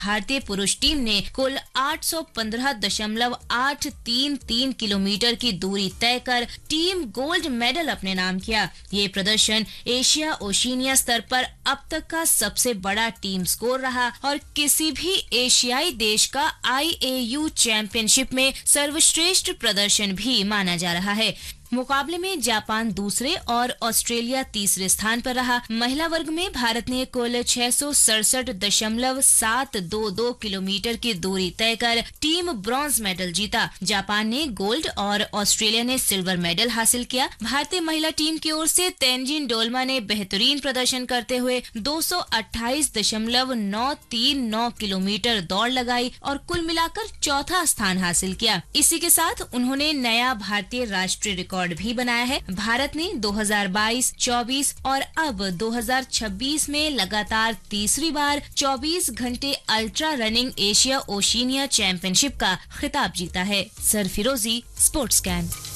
भारतीय पुरुष टीम ने कुल 815.833 किलोमीटर की दूरी तय कर टीम गोल्ड मेडल अपने नाम किया। ये प्रदर्शन एशिया ओशिनिया स्तर पर अब तक का सबसे बड़ा टीम स्कोर रहा और किसी भी एशियाई देश का IAU चैंपियनशिप में सर्वश्रेष्ठ प्रदर्शन भी माना जा रहा है। मुकाबले में जापान दूसरे और ऑस्ट्रेलिया तीसरे स्थान पर रहा। महिला वर्ग में भारत ने कुल 667.722 किलोमीटर की दूरी तय कर टीम ब्रॉन्ज मेडल जीता। जापान ने गोल्ड और ऑस्ट्रेलिया ने सिल्वर मेडल हासिल किया। भारतीय महिला टीम की ओर से तेंजिन डोलमा ने बेहतरीन प्रदर्शन करते हुए 228.939 किलोमीटर दौड़ लगाई और कुल मिलाकर चौथा स्थान हासिल किया। इसी के साथ उन्होंने नया भारतीय राष्ट्रीय रिकॉर्ड भी बनाया है। भारत ने 2022, 24 और अब 2026 में लगातार तीसरी बार 24 घंटे ultra running Asia Oceania championship का खिताब जीता है। सरफिरोजी, स्पोर्ट्स कैन।